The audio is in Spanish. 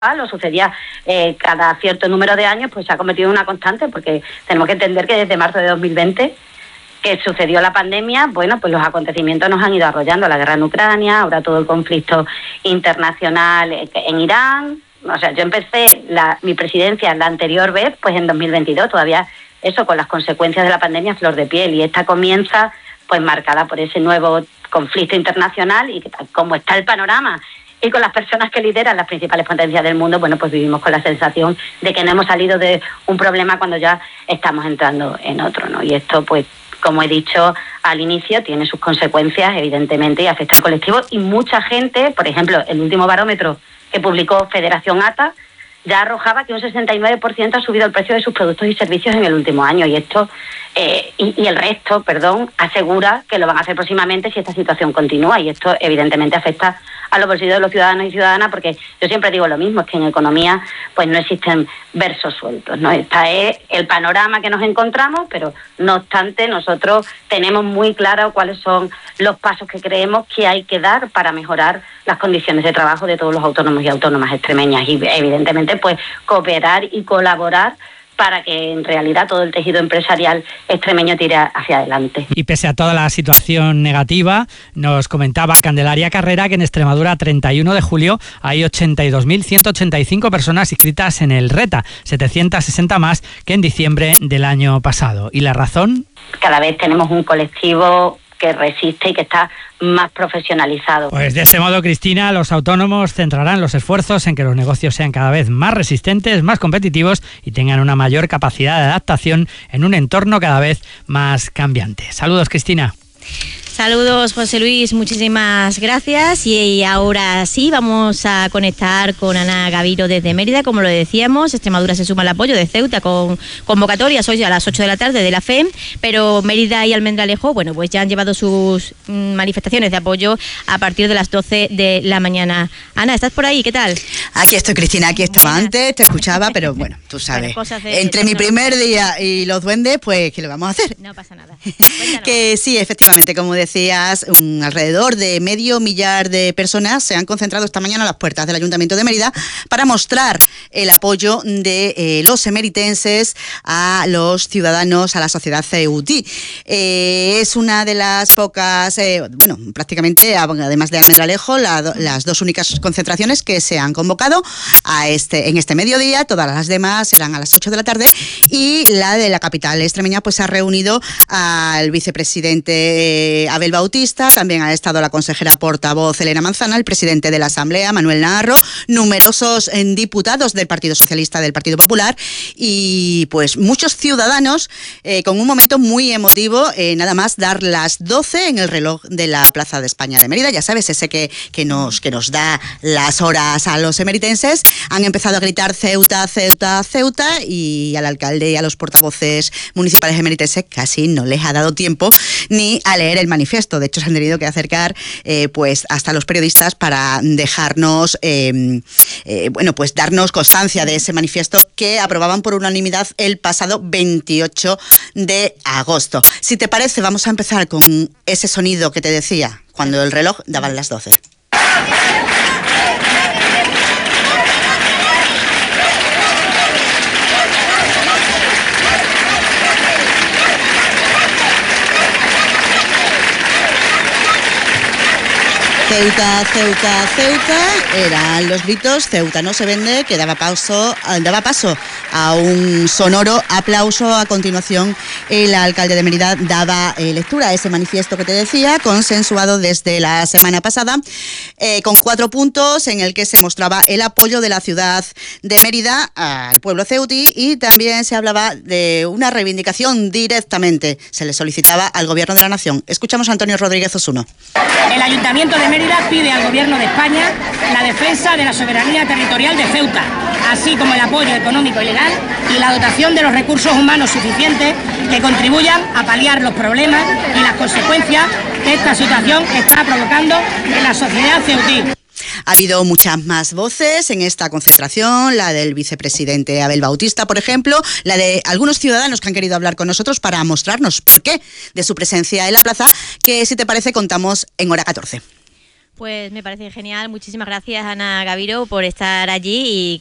o sucedía cada cierto número de años, pues se ha convertido en una constante, porque tenemos que entender que desde marzo de 2020, que sucedió la pandemia, bueno, pues los acontecimientos nos han ido arrollando, la guerra en Ucrania, ahora todo el conflicto internacional en Irán. O sea, yo empecé mi presidencia la anterior vez, pues en 2022, todavía eso con las consecuencias de la pandemia a flor de piel, y esta comienza pues marcada por ese nuevo conflicto internacional, y como está el panorama y con las personas que lideran las principales potencias del mundo, bueno, pues vivimos con la sensación de que no hemos salido de un problema cuando ya estamos entrando en otro, ¿no? Y esto, pues, como he dicho al inicio, tiene sus consecuencias, evidentemente, y afecta al colectivo. Y mucha gente, por ejemplo, el último barómetro que publicó Federación ATA, ya arrojaba que un 69% ha subido el precio de sus productos y servicios en el último año, y esto y el resto, asegura que lo van a hacer próximamente si esta situación continúa, y esto evidentemente afecta a los bolsillos de los ciudadanos y ciudadanas, porque yo siempre digo lo mismo, es que en economía pues no existen versos sueltos, ¿no? Este es el panorama que nos encontramos, pero no obstante nosotros tenemos muy claro cuáles son los pasos que creemos que hay que dar para mejorar las condiciones de trabajo de todos los autónomos y autónomas extremeñas, y evidentemente pues cooperar y colaborar para que en realidad todo el tejido empresarial extremeño tire hacia adelante. Y pese a toda la situación negativa, nos comentaba Candelaria Carrera que en Extremadura, 31 de julio, hay 82.185 personas inscritas en el RETA, 760 más que en diciembre del año pasado. ¿Y la razón? Cada vez tenemos un colectivo que resiste y que está más profesionalizado. Pues de ese modo, Cristina, los autónomos centrarán los esfuerzos en que los negocios sean cada vez más resistentes, más competitivos y tengan una mayor capacidad de adaptación en un entorno cada vez más cambiante. Saludos, Cristina. Saludos, José Luis, muchísimas gracias. Y ahora sí, vamos a conectar con Ana Gaviro desde Mérida. Como lo decíamos, Extremadura se suma al apoyo de Ceuta con convocatorias hoy a las 8 de la tarde de la FEM, pero Mérida y Almendralejo, bueno, pues ya han llevado sus manifestaciones de apoyo a partir de las 12 de la mañana. Ana, ¿estás por ahí? ¿Qué tal? Aquí estoy, Cristina, aquí estaba antes, te escuchaba, pero bueno, tú sabes, entre mi primer día y los duendes, pues, ¿qué le vamos a hacer? No pasa nada. Que sí, efectivamente, como decías, alrededor de medio millar de personas se han concentrado esta mañana a las puertas del Ayuntamiento de Mérida para mostrar el apoyo de los emeritenses a los ciudadanos, a la sociedad ceutí. Es una de las pocas, prácticamente, además de Almendralejo, las dos únicas concentraciones que se han convocado en este mediodía. Todas las demás serán a las 8 de la tarde, y la de la capital extremeña pues ha reunido al vicepresidente Abel Bautista, también ha estado la consejera portavoz Elena Manzana, el presidente de la Asamblea Manuel Naharro, numerosos diputados del Partido Socialista, del Partido Popular, y pues muchos ciudadanos con un momento muy emotivo, nada más dar las 12 en el reloj de la Plaza de España de Mérida. Ya sabes, ese que nos da las horas a los emeritenses. Han empezado a gritar Ceuta, Ceuta, Ceuta, y al alcalde y a los portavoces municipales emeritenses casi no les ha dado tiempo ni a leer el manifiesto. De hecho, se han tenido que acercar pues hasta los periodistas para dejarnos pues darnos constancia de ese manifiesto que aprobaban por unanimidad el pasado 28 de agosto. Si te parece, vamos a empezar con ese sonido que te decía cuando el reloj daba las 12. Ceuta, Ceuta, Ceuta, eran los gritos. Ceuta no se vende, que daba paso a un sonoro aplauso. A continuación, el alcalde de Mérida daba lectura a ese manifiesto que te decía, consensuado desde la semana pasada, con 4 puntos en el que se mostraba el apoyo de la ciudad de Mérida al pueblo ceutí, y también se hablaba de una reivindicación directamente. Se le solicitaba al Gobierno de la Nación. Escuchamos a Antonio Rodríguez Osuno. El Ayuntamiento de Mérida pide al Gobierno de España la defensa de la soberanía territorial de Ceuta, así como el apoyo económico y legal y la dotación de los recursos humanos suficientes que contribuyan a paliar los problemas y las consecuencias que esta situación está provocando en la sociedad ceutí. Ha habido muchas más voces en esta concentración, la del vicepresidente Abel Bautista, por ejemplo, la de algunos ciudadanos que han querido hablar con nosotros para mostrarnos por qué de su presencia en la plaza, que si te parece contamos en hora 14. Pues me parece genial. Muchísimas gracias, Ana Gaviro, por estar allí y